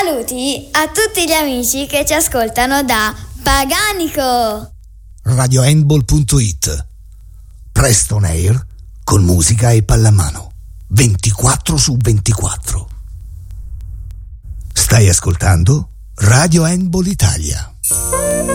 Saluti a tutti gli amici che ci ascoltano da Paganico. RadioHandball.it. Presto on air con musica e pallamano 24/24. Stai ascoltando Radio Handball Italia.